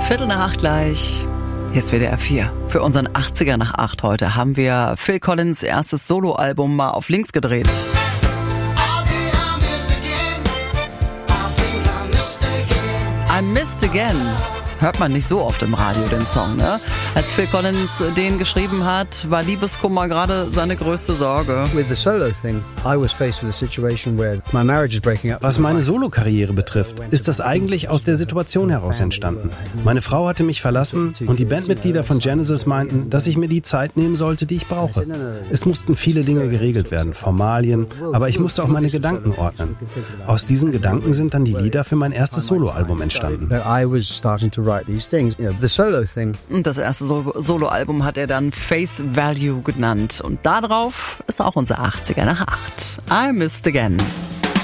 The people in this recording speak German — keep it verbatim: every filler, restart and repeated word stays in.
Viertel nach acht gleich. Hier ist W D R vier. Für unseren achtziger nach acht heute haben wir Phil Collins' erstes Soloalbum mal auf links gedreht. I Missed Again. Hört man nicht so oft im Radio, den Song, ne? Als Phil Collins den geschrieben hat, war Liebeskummer gerade seine größte Sorge. Was meine Solokarriere betrifft, ist das eigentlich aus der Situation heraus entstanden. Meine Frau hatte mich verlassen und die Bandmitglieder von Genesis meinten, dass ich mir die Zeit nehmen sollte, die ich brauche. Es mussten viele Dinge geregelt werden, Formalien, aber ich musste auch meine Gedanken ordnen. Aus diesen Gedanken sind dann die Lieder für mein erstes Soloalbum entstanden. Und das erste Sol- Soloalbum hat er dann Face Value genannt. Und darauf ist auch unser achtziger nach acht. I Missed Again.